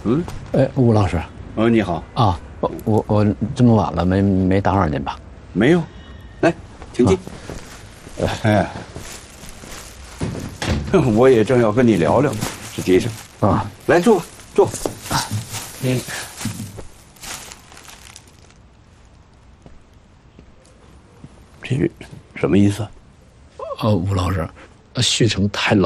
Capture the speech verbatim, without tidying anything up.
嗯， 哎，吴老师。 哦，你好啊，我我我这么晚了，没没打扰您吧？ 没有，来，请进。 啊、 哎，我也正要跟你聊聊，实际上啊， 来坐吧，坐。 嗯， 这什么意思？ 呃，吴老师，旭成太冷